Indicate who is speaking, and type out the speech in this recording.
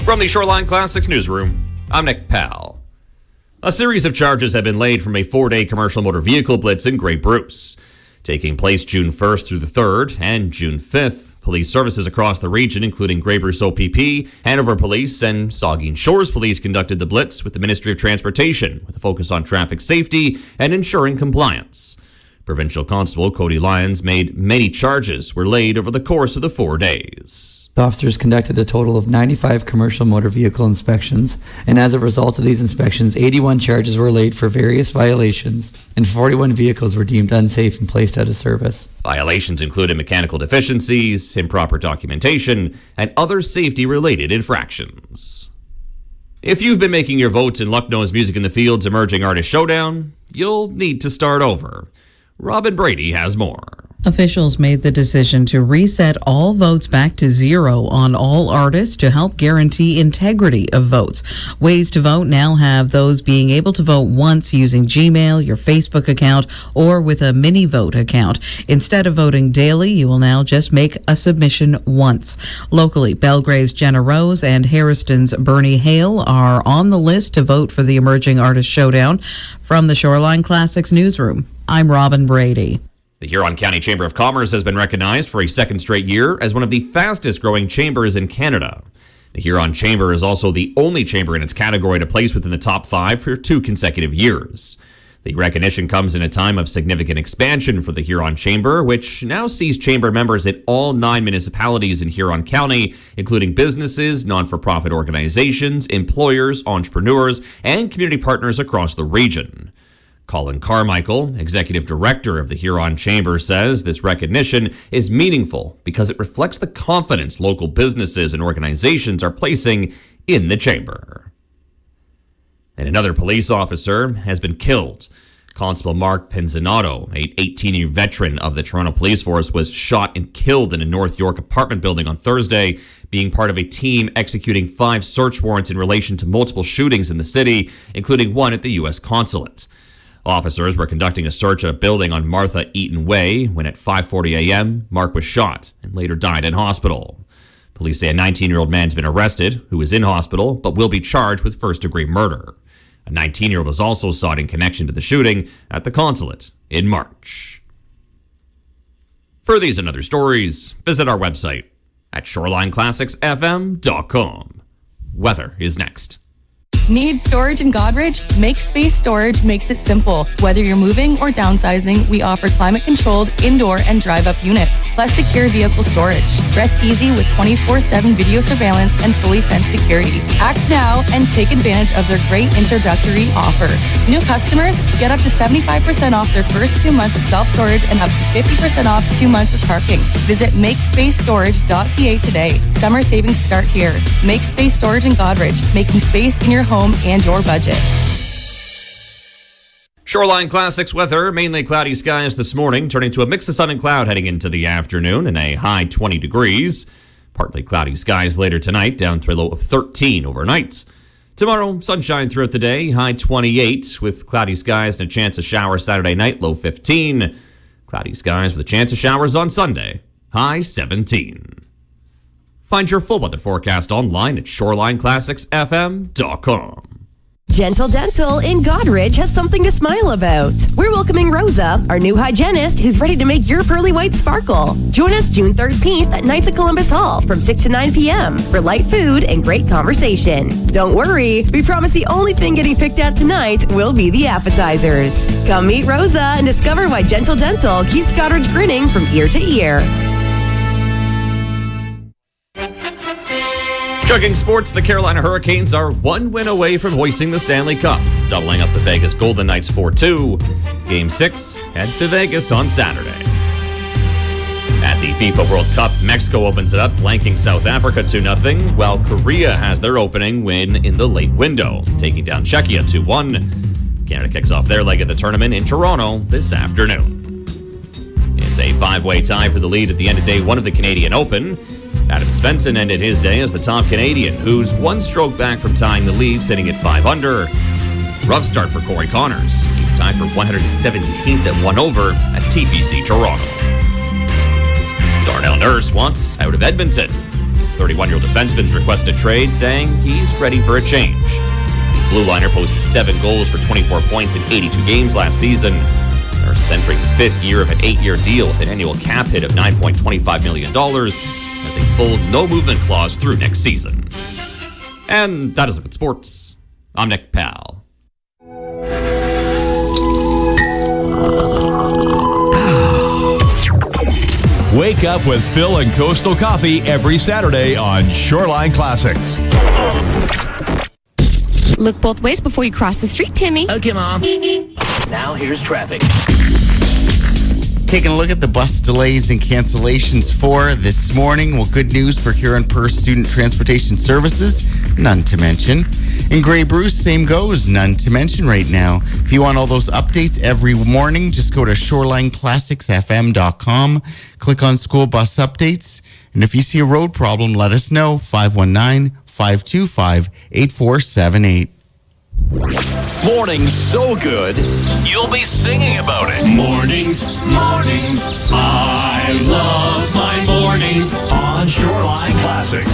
Speaker 1: From the Shoreline Classics newsroom, I'm Nick Powell. A series of charges have been laid from a 4-day commercial motor vehicle blitz in Grey Bruce. Taking place June 1st through the 3rd and June 5th, police services across the region, including Grey Bruce OPP, Hanover Police, and Saugeen Shores Police, conducted the blitz with the Ministry of Transportation, with a focus on traffic safety and ensuring compliance. Provincial Constable Cody Lyons made many charges were laid over the course of the 4 days.
Speaker 2: Officers conducted a total of 95 commercial motor vehicle inspections, and as a result of these inspections, 81 charges were laid for various violations, and 41 vehicles were deemed unsafe and placed out of service.
Speaker 1: Violations included mechanical deficiencies, improper documentation, and other safety-related infractions. If you've been making your votes in Lucknow's Music in the Fields Emerging Artist Showdown, you'll need to start over. Robin Brady has more.
Speaker 3: Officials made the decision to reset all votes back to zero on all artists to help guarantee integrity of votes. Ways to vote now have those being able to vote once using Gmail, your Facebook account, or with a mini vote account. Instead of voting daily, you will now just make a submission once. Locally, Belgrave's Jenna Rose and Harriston's Bernie Hale are on the list to vote for the Emerging Artist Showdown. From the Shoreline Classics newsroom, I'm Robin Brady.
Speaker 1: The Huron County Chamber of Commerce has been recognized for a second straight year as one of the fastest growing chambers in Canada. The Huron Chamber is also the only chamber in its category to place within the top 5 for 2 consecutive years. The recognition comes in a time of significant expansion for the Huron Chamber, which now sees chamber members in all 9 municipalities in Huron County, including businesses, non-for-profit organizations, employers, entrepreneurs, and community partners across the region. Colin Carmichael, Executive Director of the Huron Chamber, says this recognition is meaningful because it reflects the confidence local businesses and organizations are placing in the chamber. And another police officer has been killed. Constable Mark Penzinato, an 18-year veteran of the Toronto Police Force, was shot and killed in a North York apartment building on Thursday, being part of a team executing 5 search warrants in relation to multiple shootings in the city, including one at the U.S. consulate. Officers were conducting a search at a building on Martha Eaton Way when at 5:40 a.m., Mark was shot and later died in hospital. Police say a 19-year-old man has been arrested who is in hospital but will be charged with first-degree murder. A 19-year-old was also sought in connection to the shooting at the consulate in March. For these and other stories, visit our website at shorelineclassicsfm.com. Weather is next.
Speaker 4: Need storage in Godridge? MakeSpace Storage makes it simple. Whether you're moving or downsizing, we offer climate-controlled indoor and drive-up units, plus secure vehicle storage. Rest easy with 24/7 video surveillance and fully fenced security. Act now and take advantage of their great introductory offer. New customers get up to 75% off their first 2 months of self-storage and up to 50% off 2 months of parking. Visit makespacestorage.ca today. Summer savings start here. MakeSpace Storage in Godridge, making space in your home and your budget.
Speaker 1: Shoreline Classics weather, mainly cloudy skies this morning, turning to a mix of sun and cloud heading into the afternoon and a high 20 degrees. Partly cloudy skies later tonight, down to a low of 13 overnight. Tomorrow, sunshine throughout the day, high 28, with cloudy skies and a chance of showers Saturday night, low 15. Cloudy skies with a chance of showers on Sunday, high 17. Find your full weather forecast online at shorelineclassicsfm.com.
Speaker 5: Gentle Dental in Godridge has something to smile about. We're welcoming Rosa, our new hygienist, who's ready to make your pearly white sparkle. Join us June 13th at Knights of Columbus Hall from 6 to 9 p.m. for light food and great conversation. Don't worry, we promise the only thing getting picked at tonight will be the appetizers. Come meet Rosa and discover why Gentle Dental keeps Godridge grinning from ear to ear.
Speaker 1: Chugging sports, the Carolina Hurricanes are 1 win away from hoisting the Stanley Cup, doubling up the Vegas Golden Knights 4-2. Game 6 heads to Vegas on Saturday. At the FIFA World Cup, Mexico opens it up, blanking South Africa 2-0, while Korea has their opening win in the late window, taking down Czechia 2-1. Canada kicks off their leg of the tournament in Toronto this afternoon. It's a 5-way tie for the lead at the end of day 1 of the Canadian Open. Adam Svensson ended his day as the top Canadian, who's 1 stroke back from tying the lead, sitting at 5 under. Rough start for Corey Connors. He's tied for 117th at 1 over at TPC Toronto. Darnell Nurse wants out of Edmonton. 31-year-old defenseman's requested trade, saying he's ready for a change. Blue Liner posted 7 goals for 24 points in 82 games last season. Nurse is entering the 5th year of an 8-year deal with an annual cap hit of $9.25 million as a full no-movement clause through next season. And that is it with sports. I'm Nick Powell.
Speaker 6: Wake up with Phil and Coastal Coffee every Saturday on Shoreline Classics.
Speaker 7: Look both ways before you cross the street, Timmy.
Speaker 8: Okay, Mom. Now here's traffic.
Speaker 9: Taking a look at the bus delays and cancellations for this morning. Well, good news for Huron-Perth Student Transportation Services, none to mention. In Grey Bruce, same goes, none to mention right now. If you want all those updates every morning, just go to shorelineclassicsfm.com, click on school bus updates, and if you see a road problem, let us know, 519-525-8478.
Speaker 6: Mornings so good, you'll be singing about it.
Speaker 10: Mornings, I love my mornings on Shoreline Classics.